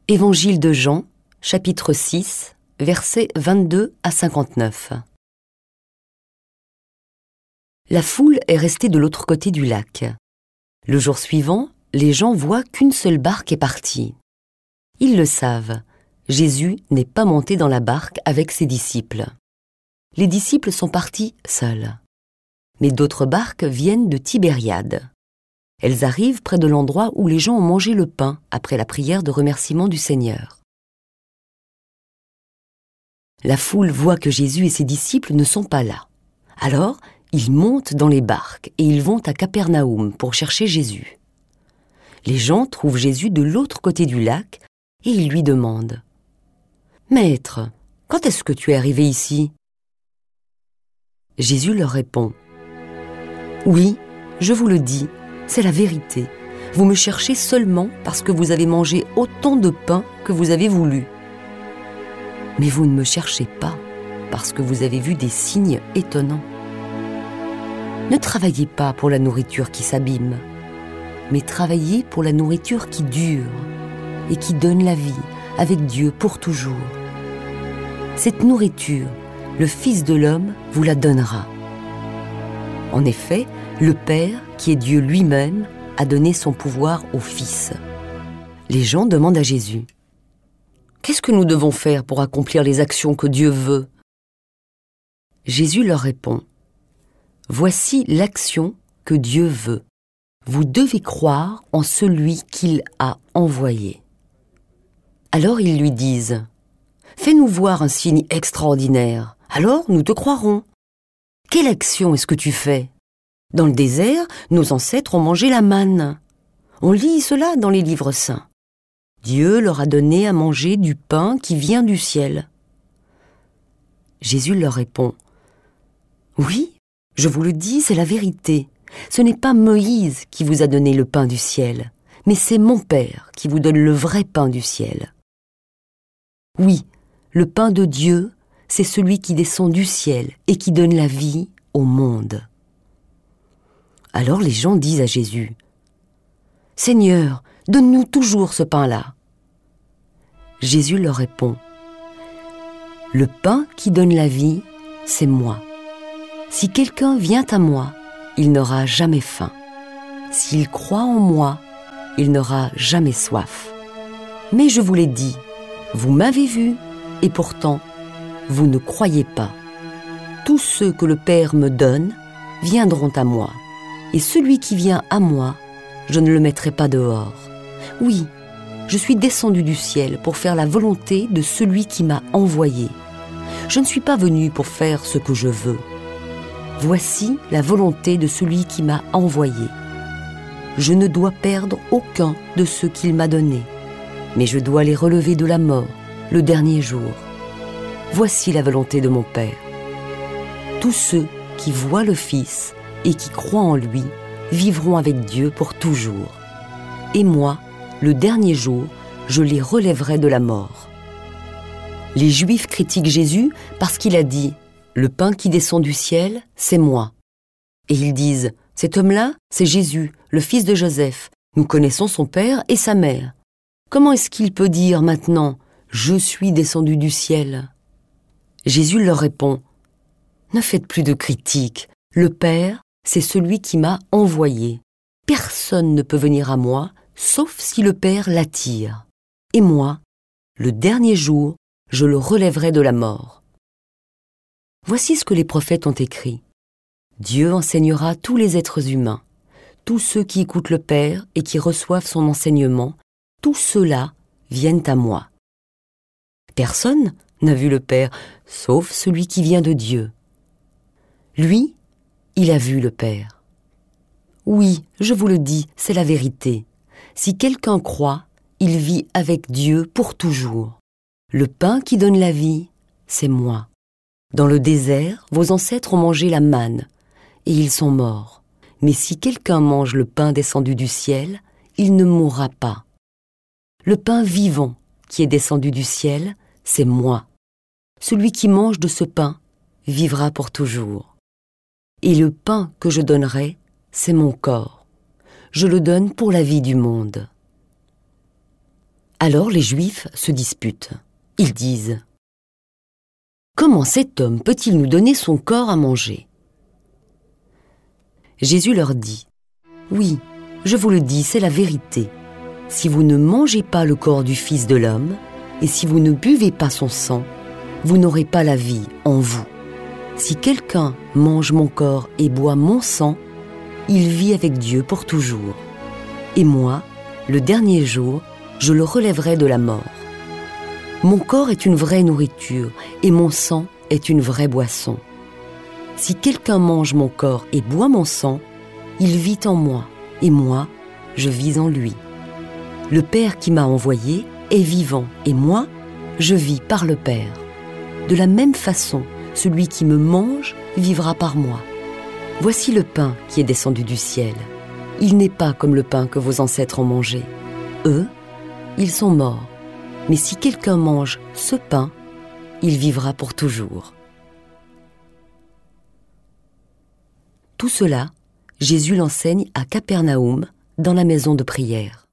Évangile de Jean, chapitre 6, versets 22 à 59. La foule est restée de l'autre côté du lac. Le jour suivant, les gens voient qu'une seule barque est partie. Ils le savent, Jésus n'est pas monté dans la barque avec ses disciples. Les disciples sont partis seuls. Mais d'autres barques viennent de Tibériade. Elles arrivent près de l'endroit où les gens ont mangé le pain après la prière de remerciement du Seigneur. La foule voit que Jésus et ses disciples ne sont pas là. Alors, ils montent dans les barques et ils vont à Capernaum pour chercher Jésus. Les gens trouvent Jésus de l'autre côté du lac et ils lui demandent « Maître, quand est-ce que tu es arrivé ici ?» Jésus leur répond « Oui, je vous le dis, c'est la vérité. Vous me cherchez seulement parce que vous avez mangé autant de pain que vous avez voulu. Mais vous ne me cherchez pas parce que vous avez vu des signes étonnants. Ne travaillez pas pour la nourriture qui s'abîme, mais travaillez pour la nourriture qui dure et qui donne la vie avec Dieu pour toujours. Cette nourriture, le Fils de l'homme vous la donnera. En effet, le Père, qui est Dieu lui-même, a donné son pouvoir au Fils. » Les gens demandent à Jésus « Qu'est-ce que nous devons faire pour accomplir les actions que Dieu veut ?» Jésus leur répond « Voici l'action que Dieu veut. Vous devez croire en celui qu'il a envoyé. » Alors ils lui disent « Fais-nous voir un signe extraordinaire, alors nous te croirons. Quelle action est-ce que tu fais ? Dans le désert, nos ancêtres ont mangé la manne. On lit cela dans les livres saints. Dieu leur a donné à manger du pain qui vient du ciel. » Jésus leur répond « Oui, je vous le dis, c'est la vérité. Ce n'est pas Moïse qui vous a donné le pain du ciel, mais c'est mon Père qui vous donne le vrai pain du ciel. Oui, le pain de Dieu, c'est celui qui descend du ciel et qui donne la vie au monde. » Alors les gens disent à Jésus « Seigneur, donne-nous toujours ce pain-là. » Jésus leur répond « Le pain qui donne la vie, c'est moi. Si quelqu'un vient à moi, il n'aura jamais faim. S'il croit en moi, il n'aura jamais soif. Mais je vous l'ai dit, vous m'avez vu, et pourtant, vous ne croyez pas. Tous ceux que le Père me donne viendront à moi, et celui qui vient à moi, je ne le mettrai pas dehors. Oui, je suis descendu du ciel pour faire la volonté de celui qui m'a envoyé. Je ne suis pas venu pour faire ce que je veux. Voici la volonté de celui qui m'a envoyé. Je ne dois perdre aucun de ceux qu'il m'a donnés, mais je dois les relever de la mort le dernier jour. Voici la volonté de mon Père. Tous ceux qui voient le Fils et qui croient en lui vivront avec Dieu pour toujours. Et moi, le dernier jour, je les relèverai de la mort. » Les Juifs critiquent Jésus parce qu'il a dit « Le pain qui descend du ciel, c'est moi. » Et ils disent « Cet homme-là, c'est Jésus, le fils de Joseph. Nous connaissons son père et sa mère. Comment est-ce qu'il peut dire maintenant « Je suis descendu du ciel » ?» Jésus leur répond « Ne faites plus de critiques. Le Père, c'est celui qui m'a envoyé. Personne ne peut venir à moi, sauf si le Père l'attire. Et moi, le dernier jour, je le relèverai de la mort. » Voici ce que les prophètes ont écrit. Dieu enseignera tous les êtres humains. Tous ceux qui écoutent le Père et qui reçoivent son enseignement, tous ceux-là viennent à moi. Personne n'a vu le Père, sauf celui qui vient de Dieu. Lui, il a vu le Père. Oui, je vous le dis, c'est la vérité. Si quelqu'un croit, il vit avec Dieu pour toujours. Le pain qui donne la vie, c'est moi. Dans le désert, vos ancêtres ont mangé la manne, et ils sont morts. Mais si quelqu'un mange le pain descendu du ciel, il ne mourra pas. Le pain vivant qui est descendu du ciel, c'est moi. Celui qui mange de ce pain vivra pour toujours. Et le pain que je donnerai, c'est mon corps. Je le donne pour la vie du monde. Alors les Juifs se disputent. Ils disent: comment cet homme peut-il nous donner son corps à manger? Jésus leur dit: oui, je vous le dis, c'est la vérité. Si vous ne mangez pas le corps du Fils de l'homme, et si vous ne buvez pas son sang, vous n'aurez pas la vie en vous. Si quelqu'un mange mon corps et boit mon sang, il vit avec Dieu pour toujours. Et moi, le dernier jour, je le relèverai de la mort. Mon corps est une vraie nourriture, et mon sang est une vraie boisson. Si quelqu'un mange mon corps et boit mon sang, il vit en moi, et moi, je vis en lui. Le Père qui m'a envoyé est vivant, et moi, je vis par le Père. De la même façon, celui qui me mange vivra par moi. Voici le pain qui est descendu du ciel. Il n'est pas comme le pain que vos ancêtres ont mangé. Eux, ils sont morts. Mais si quelqu'un mange ce pain, il vivra pour toujours. Tout cela, Jésus l'enseigne à Capernaum, dans la maison de prière.